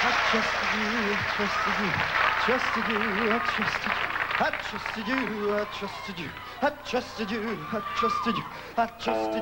trusted you, I trusted you. I trusted you, I trusted you, I trusted you, I trusted you, I trusted you, I trusted